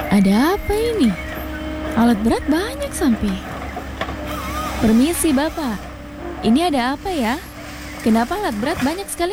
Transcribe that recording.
Ada apa ini? Alat berat banyak sampai. Permisi Bapak, ini ada apa ya? Kenapa alat berat banyak sekali